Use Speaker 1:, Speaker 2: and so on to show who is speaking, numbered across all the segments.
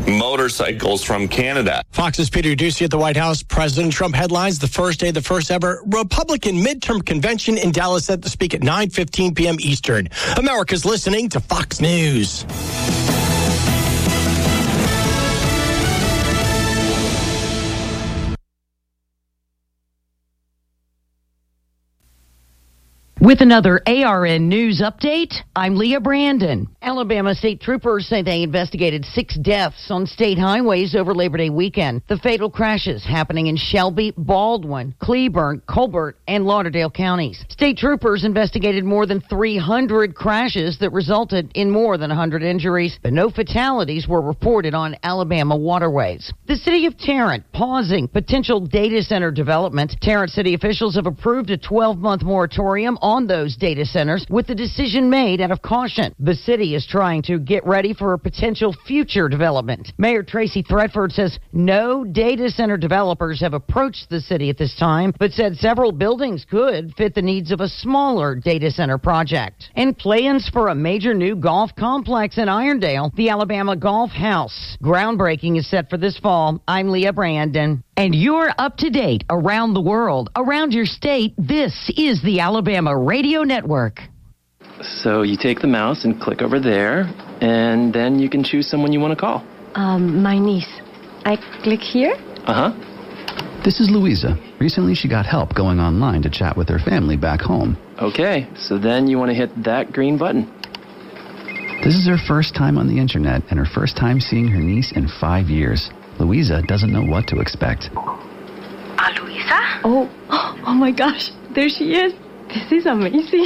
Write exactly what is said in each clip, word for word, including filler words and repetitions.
Speaker 1: motorcycles from Canada.
Speaker 2: Fox's Peter Ducey at the White House. President Trump headlines the first day of the first ever Republican midterm convention in Dallas, set to speak at nine fifteen p.m. Eastern. America's listening to Fox News.
Speaker 3: With another A R N News update, I'm Leah Brandon. Alabama state troopers say they investigated six deaths on state highways over Labor Day weekend. The fatal crashes happening in Shelby, Baldwin, Cleburne, Colbert, and Lauderdale counties. State troopers investigated more than three hundred crashes that resulted in more than one hundred injuries, but no fatalities were reported on Alabama waterways. The city of Tarrant pausing potential data center development. Tarrant city officials have approved a twelve-month moratorium on on those data centers, with the decision made out of caution. The city is trying to get ready for a potential future development. Mayor Tracy Threadford says no data center developers have approached the city at this time, but said several buildings could fit the needs of a smaller data center project. And plans for a major new golf complex in Irondale, the Alabama Golf House. Groundbreaking is set for this fall. I'm Leah Brandon. And you're up to date around the world, around your state. This is the Alabama Radio Network.
Speaker 4: So you take the mouse and click over there, and then you can choose someone you want to call.
Speaker 5: Um, my niece. I click here?
Speaker 4: Uh-huh.
Speaker 6: This is Louisa. Recently she got help going online to chat with her family back home.
Speaker 4: Okay, so then you want to hit that green button.
Speaker 6: This is her first time on the internet and her first time seeing her niece in five years. Louisa doesn't know what to expect.
Speaker 5: Ah, uh, Louisa? Oh, oh my gosh, there she is. This is amazing.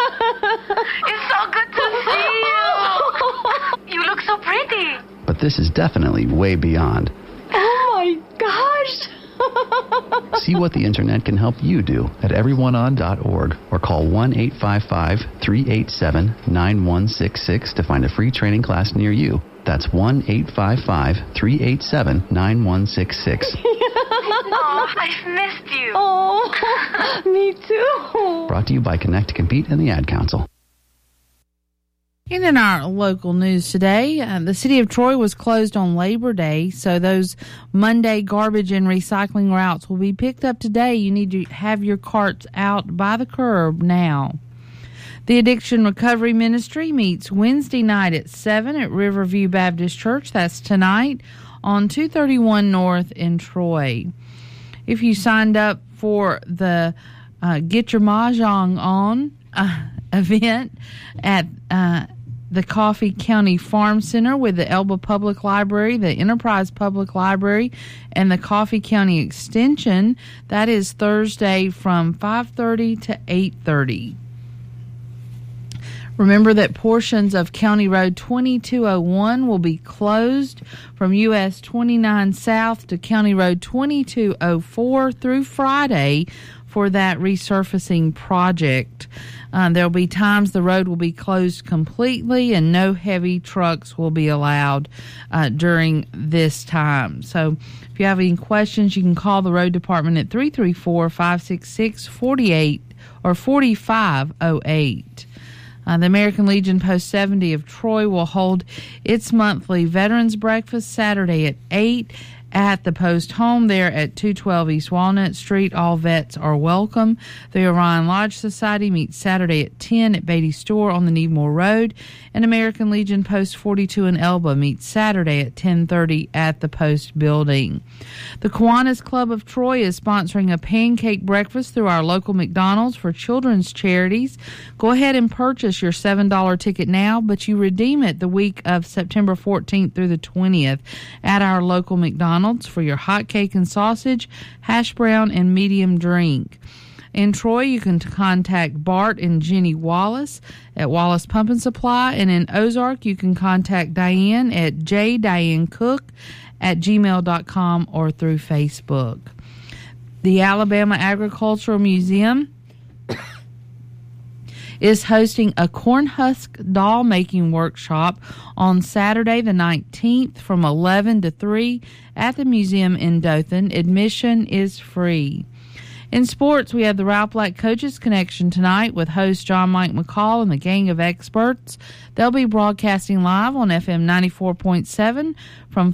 Speaker 5: It's so good to see you. You look so pretty.
Speaker 6: But this is definitely way beyond.
Speaker 5: Oh my gosh.
Speaker 6: See what the internet can help you do at everyone on dot org or call one eight five five, three eight seven, nine one six six to find a free training class near you. That's one eight five five, three eight seven, nine one six six.
Speaker 5: Oh, I've missed you. Oh, me too.
Speaker 6: Brought to you by Connect to Compete and the Ad Council.
Speaker 7: And in our local news today, uh, the city of Troy was closed on Labor Day, so those Monday garbage and recycling routes will be picked up today. You need to have your carts out by the curb now. The Addiction Recovery Ministry meets Wednesday night at seven at Riverview Baptist Church. That's tonight on two thirty-one North in Troy. If you signed up for the uh, Get Your Mahjong On uh, event at uh, the Coffee County Farm Center with the Elba Public Library, the Enterprise Public Library, and the Coffee County Extension, that is Thursday from five thirty to eight thirty. Remember that portions of County Road twenty-two oh one will be closed from U S twenty-nine South to County Road twenty-two oh four through Friday for that resurfacing project. Uh, there will be times the road will be closed completely and no heavy trucks will be allowed uh, during this time. So if you have any questions, you can call the road department at three three four, five six six, four eight or four five oh eight. Uh, the American Legion Post seventy of Troy will hold its monthly Veterans Breakfast Saturday at eight at the Post home there at two twelve East Walnut Street. All vets are welcome. The Orion Lodge Society meets Saturday at ten at Beatty Store on the Needmore Road. And American Legion Post forty-two in Elba meets Saturday at ten thirty at the Post building. The Kiwanis Club of Troy is sponsoring a pancake breakfast through our local McDonald's for children's charities. Go ahead and purchase your seven dollar ticket now, but you redeem it the week of September fourteenth through the twentieth at our local McDonald's for your hot cake and sausage, hash brown, and medium drink. In Troy, you can contact Bart and Jenny Wallace at Wallace Pump and Supply, and in Ozark, you can contact Diane at j diane cook at gmail dot com or through Facebook. The Alabama Agricultural Museum is hosting a cornhusk doll making workshop on Saturday the nineteenth from eleven to three at the museum in Dothan. Admission is free. In sports, we have the Ralph Black Coaches Connection tonight with host John Mike McCall and the gang of experts. They'll be broadcasting live on F M ninety-four point seven from